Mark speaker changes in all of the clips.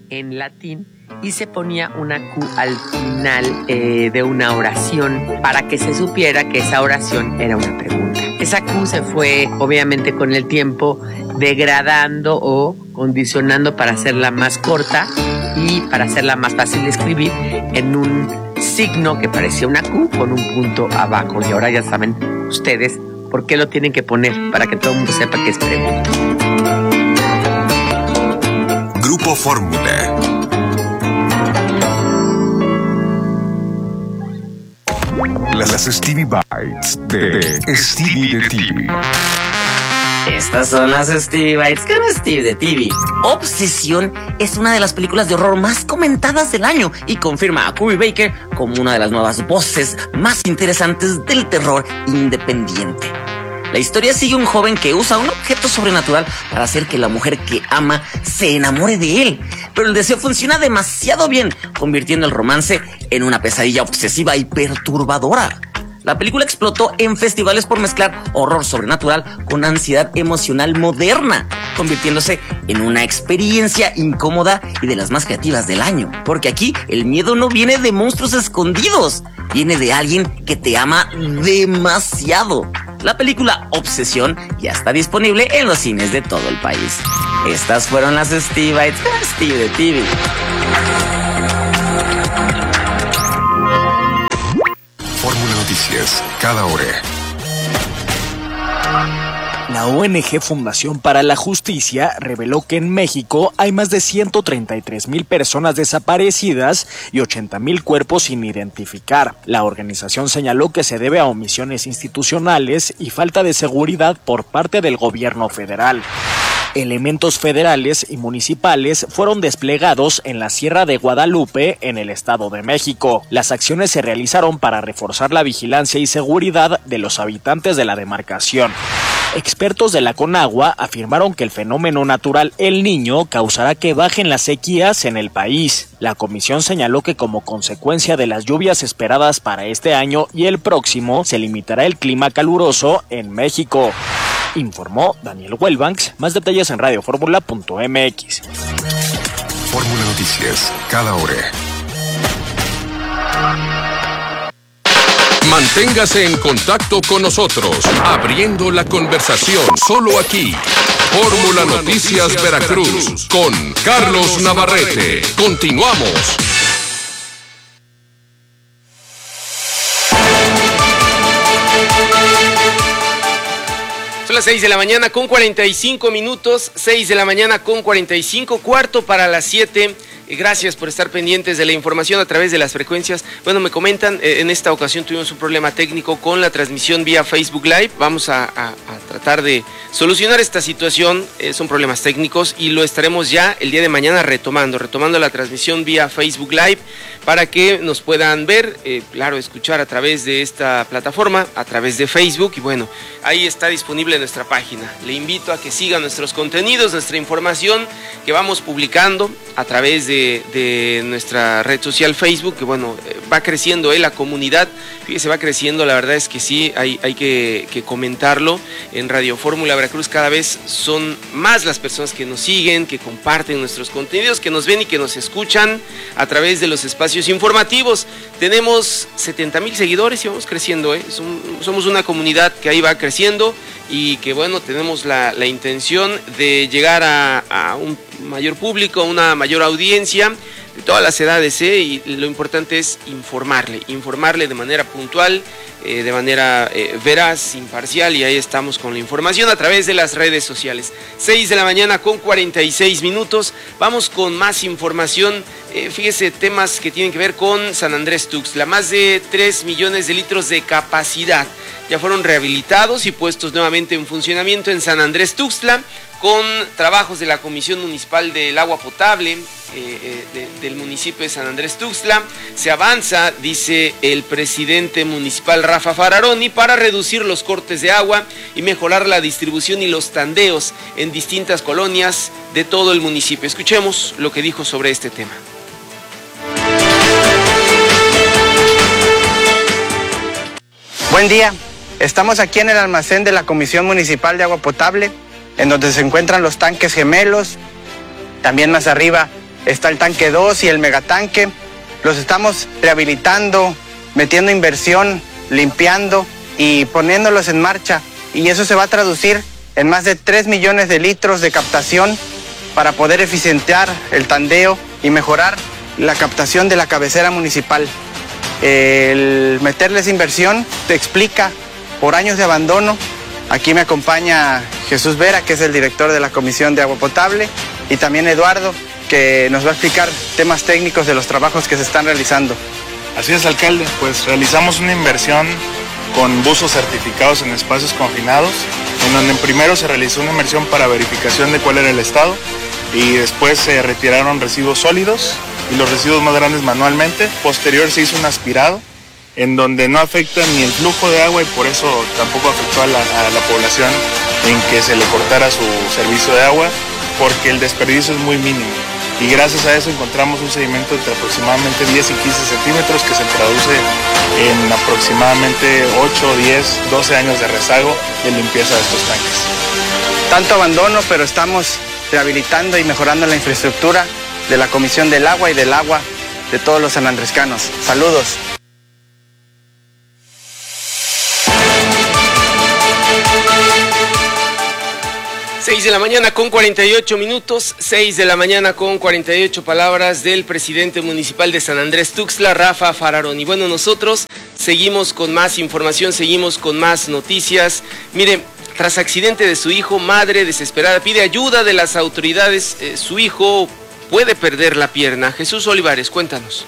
Speaker 1: en latín y se ponía una Q al final de una oración para que se supiera que esa oración era una pregunta. Esa Q se fue obviamente con el tiempo degradando o condicionando para hacerla más corta y para hacerla más fácil de escribir en un signo que parecía una Q con un punto abajo. Y ahora ya saben ustedes por qué lo tienen que poner, para que todo el mundo sepa que es pregunta.
Speaker 2: Grupo Fórmula. Las Stevie Bites de Stevie de TV.
Speaker 3: Estas son las Stevie Bites con Stevie de TV. Obsesión es una de las películas de horror más comentadas del año y confirma a Cory Baker como una de las nuevas voces más interesantes del terror independiente. La historia sigue a un joven que usa un objeto sobrenatural para hacer que la mujer que ama se enamore de él. Pero el deseo funciona demasiado bien, convirtiendo el romance en una pesadilla obsesiva y perturbadora. La película explotó en festivales por mezclar horror sobrenatural con ansiedad emocional moderna, convirtiéndose en una experiencia incómoda y de las más creativas del año. Porque aquí el miedo no viene de monstruos escondidos, viene de alguien que te ama demasiado. La película Obsesión ya está disponible en los cines de todo el país. Estas fueron las Stevie Bites con Stevie de TV.
Speaker 2: Fórmula Noticias, cada hora.
Speaker 4: La ONG Fundación para la Justicia reveló que en México hay más de 133,000 personas desaparecidas y 80,000 cuerpos sin identificar. La organización señaló que se debe a omisiones institucionales y falta de seguridad por parte del gobierno federal. Elementos federales y municipales fueron desplegados en la Sierra de Guadalupe, en el Estado de México. Las acciones se realizaron para reforzar la vigilancia y seguridad de los habitantes de la demarcación. Expertos de la Conagua afirmaron que el fenómeno natural El Niño causará que bajen las sequías en el país. La comisión señaló que como consecuencia de las lluvias esperadas para este año y el próximo, se limitará el clima caluroso en México. Informó Daniel Wellbanks. Más detalles en radioformula.mx.
Speaker 2: Fórmula Noticias, cada hora.
Speaker 5: Manténgase en contacto con nosotros, abriendo la conversación, solo aquí. Fórmula Noticias Veracruz, con Carlos Navarrete. Continuamos.
Speaker 6: Son las 6 de la mañana con 45 minutos, 6 de la mañana con 45, cuarto para las 7. Gracias por estar pendientes de la información a través de las frecuencias. Bueno, me comentan, en esta ocasión tuvimos un problema técnico con la transmisión vía Facebook Live. Vamos a tratar de solucionar esta situación. Son problemas técnicos y lo estaremos ya el día de mañana retomando la transmisión vía Facebook Live para que nos puedan ver, claro, escuchar a través de esta plataforma, a través de Facebook. Y bueno, ahí está disponible nuestra página. Le invito a que siga nuestros contenidos, nuestra información que vamos publicando a través de nuestra red social Facebook, que bueno, va creciendo la comunidad, fíjese, va creciendo, la verdad es que sí, hay que comentarlo. En Radio Fórmula Veracruz cada vez son más las personas que nos siguen, que comparten nuestros contenidos, que nos ven y que nos escuchan a través de los espacios informativos. Tenemos 70,000 seguidores y vamos creciendo, somos una comunidad que ahí va creciendo y que bueno, tenemos la intención de llegar a un mayor público, una mayor audiencia de todas las edades, y lo importante es informarle de manera puntual, de manera veraz, imparcial, y ahí estamos con la información a través de las redes sociales. 6 de la mañana con 46 minutos, vamos con más información. Fíjese, temas que tienen que ver con San Andrés Tuxtla. Más de 3 millones de litros de capacidad ya fueron rehabilitados y puestos nuevamente en funcionamiento en San Andrés Tuxtla, con trabajos de la Comisión Municipal del Agua Potable del municipio de San Andrés Tuxtla. Se avanza, dice el presidente municipal Rafa Fararoni, para reducir los cortes de agua y mejorar la distribución y los tandeos en distintas colonias de todo el municipio. Escuchemos lo que dijo sobre este tema.
Speaker 7: Buen día, estamos aquí en el almacén de la Comisión Municipal de Agua Potable, en donde se encuentran los tanques gemelos. También más arriba está el tanque 2 y el megatanque. Los estamos rehabilitando, metiendo inversión, limpiando y poniéndolos en marcha. Y eso se va a traducir en más de 3 millones de litros de captación para poder eficientar el tandeo y mejorar la captación de la cabecera municipal. El meterles inversión te explica por años de abandono. Aquí me acompaña Jesús Vera, que es el director de la Comisión de Agua Potable, y también Eduardo, que nos va a explicar temas técnicos de los trabajos que se están realizando.
Speaker 8: Así es, alcalde, pues realizamos una inversión con buzos certificados en espacios confinados, en donde primero se realizó una inversión para verificación de cuál era el estado y después se retiraron residuos sólidos y los residuos más grandes manualmente. Posterior se hizo un aspirado en donde no afecta ni el flujo de agua y por eso tampoco afectó a la población en que se le cortara su servicio de agua, porque el desperdicio es muy mínimo. Y gracias a eso encontramos un sedimento entre aproximadamente 10 y 15 centímetros que se traduce en aproximadamente 8, 10, 12 años de rezago de limpieza de estos tanques.
Speaker 7: Tanto abandono, pero estamos rehabilitando y mejorando la infraestructura de la Comisión del Agua y del agua de todos los sanandrescanos. Saludos.
Speaker 6: Seis de la mañana con 48 minutos, 6 de la mañana con 48 palabras del presidente municipal de San Andrés Tuxtla, Rafa Fararón. Y bueno, nosotros seguimos con más información, seguimos con más noticias. Mire, tras accidente de su hijo, madre desesperada pide ayuda de las autoridades. Su hijo puede perder la pierna. Jesús Olivares, cuéntanos.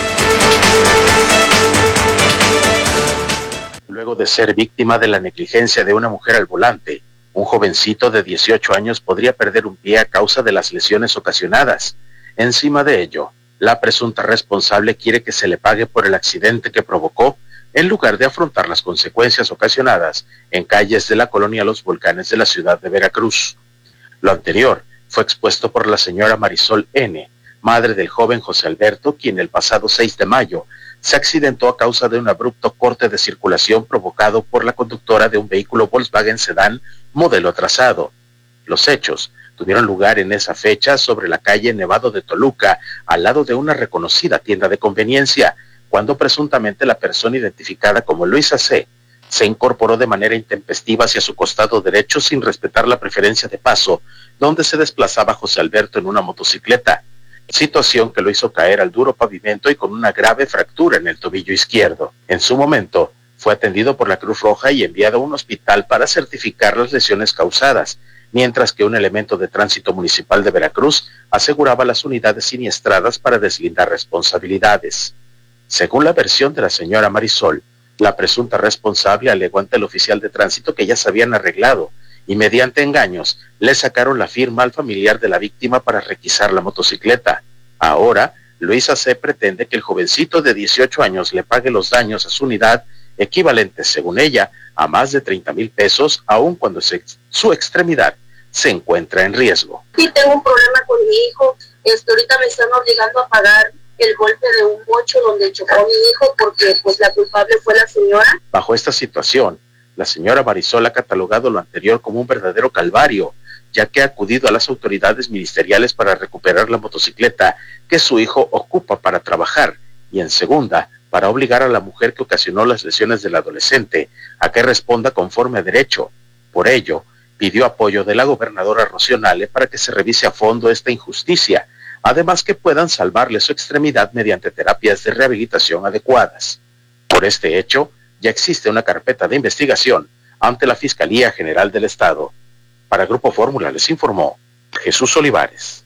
Speaker 9: Luego de ser víctima de la negligencia de una mujer al volante, un jovencito de 18 años podría perder un pie a causa de las lesiones ocasionadas. Encima de ello, la presunta responsable quiere que se le pague por el accidente que provocó, en lugar de afrontar las consecuencias ocasionadas en calles de la colonia Los Volcanes de la ciudad de Veracruz. Lo anterior fue expuesto por la señora Marisol N., madre del joven José Alberto, quien el pasado 6 de mayo se accidentó a causa de un abrupto corte de circulación provocado por la conductora de un vehículo Volkswagen Sedán modelo atrasado. Los hechos tuvieron lugar en esa fecha sobre la calle Nevado de Toluca, al lado de una reconocida tienda de conveniencia, cuando presuntamente la persona identificada como Luisa C. se incorporó de manera intempestiva hacia su costado derecho sin respetar la preferencia de paso, donde se desplazaba José Alberto en una motocicleta, situación que lo hizo caer al duro pavimento y con una grave fractura en el tobillo izquierdo. En su momento, fue atendido por la Cruz Roja y enviado a un hospital para certificar las lesiones causadas, mientras que un elemento de tránsito municipal de Veracruz aseguraba las unidades siniestradas para deslindar responsabilidades. Según la versión de la señora Marisol, la presunta responsable alegó ante el oficial de tránsito que ya se habían arreglado y mediante engaños le sacaron la firma al familiar de la víctima para requisar la motocicleta. Ahora, Luisa C. pretende que el jovencito de 18 años le pague los daños a su unidad, equivalentes, según ella, a más de 30,000 pesos, aun cuando su extremidad se encuentra en riesgo.
Speaker 10: Sí, tengo un problema con mi hijo. Ahorita me están obligando a pagar el golpe de un bocho donde chocó a mi hijo porque pues la culpable fue la señora.
Speaker 9: Bajo esta situación, la señora Marisol ha catalogado lo anterior como un verdadero calvario, ya que ha acudido a las autoridades ministeriales para recuperar la motocicleta que su hijo ocupa para trabajar, y en segunda, para obligar a la mujer que ocasionó las lesiones del adolescente a que responda conforme a derecho. Por ello, pidió apoyo de la gobernadora Rocío Nale para que se revise a fondo esta injusticia, además que puedan salvarle su extremidad mediante terapias de rehabilitación adecuadas. Por este hecho, ya existe una carpeta de investigación ante la Fiscalía General del Estado. Para Grupo Fórmula les informó Jesús Olivares.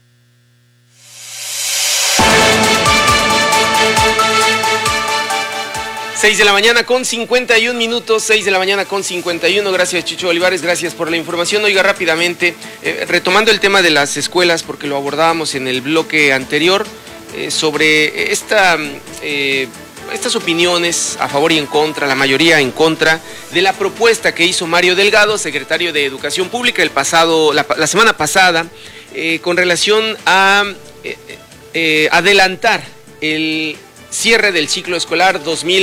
Speaker 6: 6 de la mañana con 51 minutos, 6 de la mañana con 51. Gracias, Chucho Olivares, gracias por la información. Oiga, rápidamente, retomando el tema de las escuelas, porque lo abordábamos en el bloque anterior, sobre estas opiniones a favor y en contra, la mayoría en contra, de la propuesta que hizo Mario Delgado, secretario de Educación Pública, la semana pasada, con relación a adelantar cierre del ciclo escolar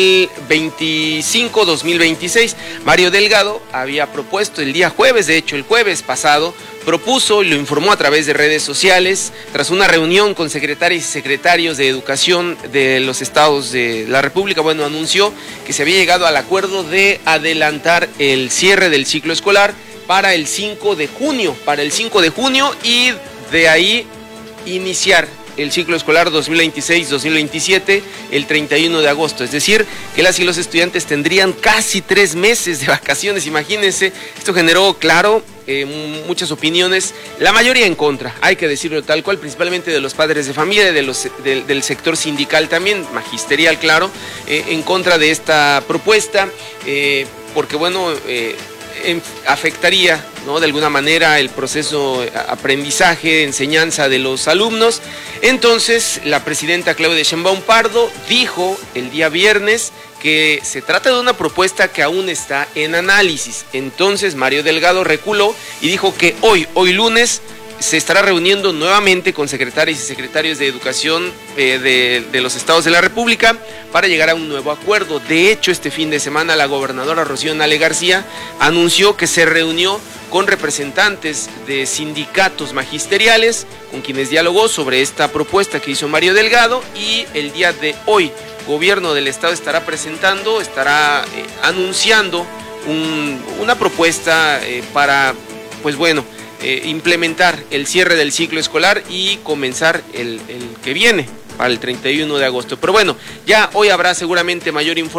Speaker 6: 2025-2026. Mario Delgado había propuesto el día jueves, de hecho el jueves pasado, propuso y lo informó a través de redes sociales, tras una reunión con secretarias y secretarios de educación de los estados de la República, anunció que se había llegado al acuerdo de adelantar el cierre del ciclo escolar para el 5 de junio, y de ahí iniciar el ciclo escolar 2026-2027 el 31 de agosto, es decir, que las y los estudiantes tendrían casi 3 meses de vacaciones, imagínense. Esto generó, claro, muchas opiniones, la mayoría en contra, hay que decirlo tal cual, principalmente de los padres de familia, del sector sindical también, magisterial, claro, en contra de esta propuesta, porque afectaría, ¿no?, de alguna manera el proceso aprendizaje, enseñanza de los alumnos. Entonces, la presidenta Claudia Sheinbaum Pardo dijo el día viernes que se trata de una propuesta que aún está en análisis. Entonces, Mario Delgado reculó y dijo que hoy lunes, se estará reuniendo nuevamente con secretarias y secretarios de educación de los estados de la República para llegar a un nuevo acuerdo. De hecho, este fin de semana la gobernadora Rocío Nale García anunció que se reunió con representantes de sindicatos magisteriales con quienes dialogó sobre esta propuesta que hizo Mario Delgado, y el día de hoy gobierno del estado estará anunciando una propuesta para, implementar el cierre del ciclo escolar y comenzar el que viene para el 31 de agosto. Pero ya hoy habrá seguramente mayor información.